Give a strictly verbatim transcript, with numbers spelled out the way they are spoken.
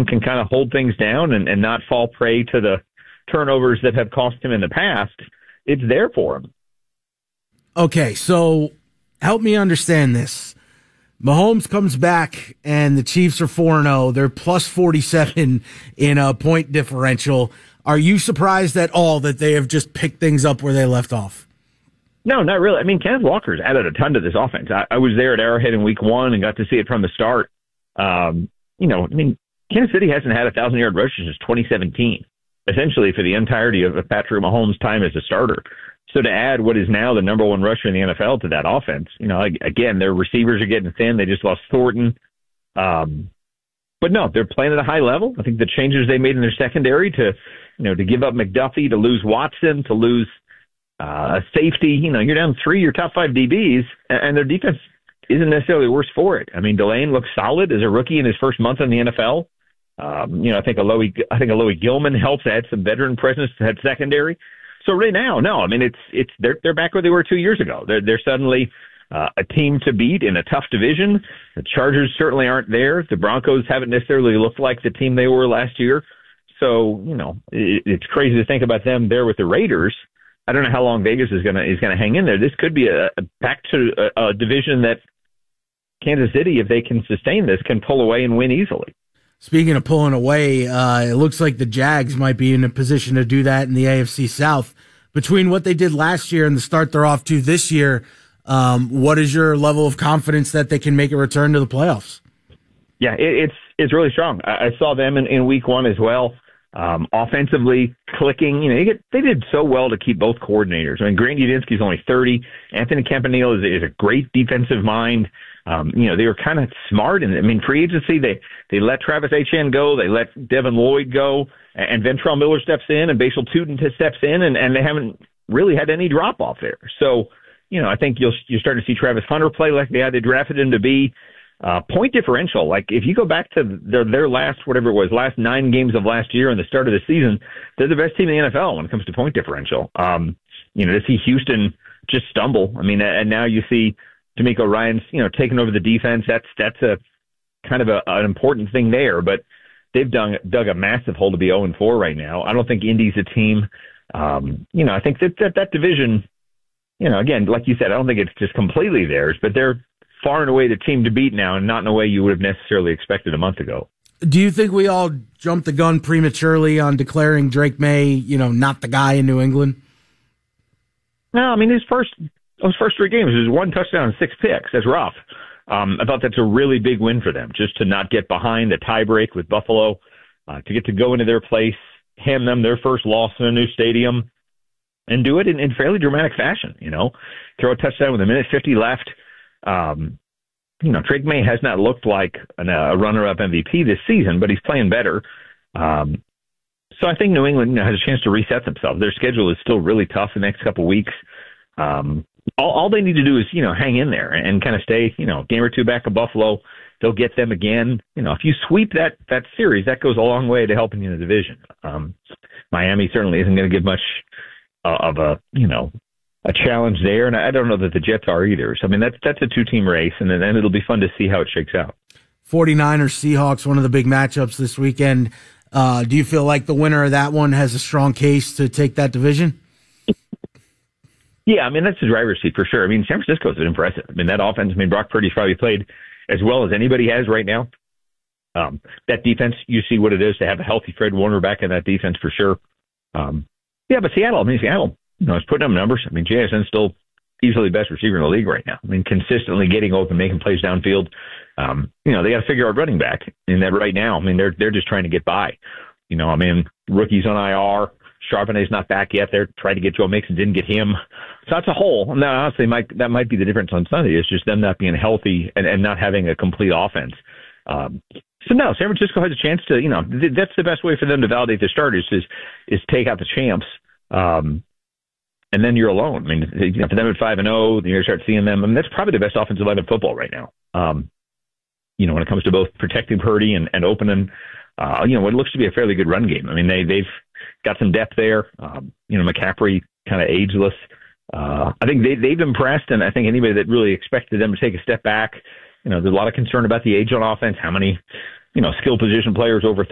Creighton can kind of hold things down and, and not fall prey to the turnovers that have cost him in the past, it's there for him. Okay, so help me understand this. Mahomes comes back, and the Chiefs are four and oh. They're plus forty-seven in a point differential. Are you surprised at all that they have just picked things up where they left off? No, not really. I mean, Kenneth Walker's added a ton to this offense. I, I was there at Arrowhead in week one and got to see it from the start. Um, you know, I mean, Kansas City hasn't had a thousand-yard rush since twenty seventeen, essentially for the entirety of Patrick Mahomes' time as a starter. So to add what is now the number one rusher in the N F L to that offense, you know, again, their receivers are getting thin. They just lost Thornton. Um, but no, they're playing at a high level. I think the changes they made in their secondary to, you know, to give up McDuffie, to lose Watson, to lose uh, a safety, you know, you're down three, your top five D Bs, and their defense isn't necessarily worse for it. I mean, Delane looks solid as a rookie in his first month in the N F L. Um, you know, I think Alohi, I think Alohi Gilman helps add some veteran presence to that secondary. So right now, no, I mean, it's, it's, they're, they're back where they were two years ago. They're, they're suddenly uh, a team to beat in a tough division. The Chargers certainly aren't there. The Broncos haven't necessarily looked like the team they were last year. So, you know, it, it's crazy to think about them there with the Raiders. I don't know how long Vegas is going to, is going to hang in there. This could be a, a back to a, a division that Kansas City, if they can sustain this, can pull away and win easily. Speaking of pulling away, uh, it looks like the Jags might be in a position to do that in the A F C South. Between what they did last year and the start they're off to this year, um, what is your level of confidence that they can make a return to the playoffs? Yeah, it, it's it's really strong. I, I saw them in, in week one as well. Um, offensively clicking, you know, you get, they did so well to keep both coordinators. I mean, Grant Udinski's only thirty. Anthony Campanile is, is a great defensive mind. Um, you know, they were kind of smart. And I mean, free agency, they, they let Travis Etienne go. They let Devin Lloyd go, and Ventrell Miller steps in and Basil Tootin steps in, and, and they haven't really had any drop off there. So, you know, I think you'll, you're starting to see Travis Hunter play like they had, they drafted him to be. Uh, point differential, like if you go back to their, their last, whatever it was, last nine games of last year and the start of the season, they're the best team in the N F L when it comes to point differential. Um, you know, to see Houston just stumble. I mean, and now you see D'Amico Ryans, you know, taking over the defense. That's, that's a kind of a, an important thing there, but they've dug, dug a massive hole to be oh and four right now. I don't think Indy's a team. Um, you know, I think that, that, that division, you know, again, like you said, I don't think it's just completely theirs, but they're far and away the team to beat now, and not in a way you would have necessarily expected a month ago. Do you think we all jumped the gun prematurely on declaring Drake May, you know, not the guy in New England? No, I mean, his first, those first three games, there's one touchdown and six picks. That's rough. Um, I thought that's a really big win for them, just to not get behind a tiebreak with Buffalo, uh, to get to go into their place, hand them their first loss in a new stadium, and do it in, in fairly dramatic fashion, you know, throw a touchdown with a minute fifty left. Um, you know, Drake May has not looked like an, a runner-up M V P this season, but he's playing better. Um, so I think New England, you know, has a chance to reset themselves. Their schedule is still really tough the next couple weeks. Um, all, all they need to do is, you know, hang in there and, and kind of stay, you know, a game or two back of Buffalo. They'll get them again. You know, if you sweep that, that series, that goes a long way to helping you in the division. Um, Miami certainly isn't going to give much uh, of a, you know, a challenge there, and I don't know that the Jets are either. So, I mean, that's that's a two-team race, and then, then it'll be fun to see how it shakes out. forty-niners, Seahawks, one of the big matchups this weekend. Uh, do you feel like the winner of that one has a strong case to take that division? Yeah, I mean, that's the driver's seat for sure. I mean, San Francisco is impressive. I mean, that offense, I mean, Brock Purdy's probably played as well as anybody has right now. Um, that defense, you see what it is to have a healthy Fred Warner back in that defense for sure. Um, yeah, but Seattle, I mean, Seattle, you know, it's putting up numbers. I mean, J S N's still easily the best receiver in the league right now. I mean, consistently getting open, making plays downfield. Um, you know, they got to figure out running back in that right now. I mean, they're they're just trying to get by. You know, I mean, rookies on I R. Charbonnet's not back yet. They're trying to get Joe Mixon, didn't get him. So that's a hole. And that honestly might that might be the difference on Sunday. It's just them not being healthy and, and not having a complete offense. Um, so no, San Francisco has a chance to, you know, th- that's the best way for them to validate their starters is is take out the champs. Um, And then you're alone. I mean, you know, for them at five and zero, you start seeing them. I mean, that's probably the best offensive line in football right now. Um, you know, when it comes to both protecting Purdy and, and opening, uh, you know, what looks to be a fairly good run game. I mean, they they've got some depth there. Um, you know, McCaffrey kind of ageless. Uh, I think they they've impressed, and I think anybody that really expected them to take a step back, you know, there's a lot of concern about the age on offense. How many, you know, skill position players over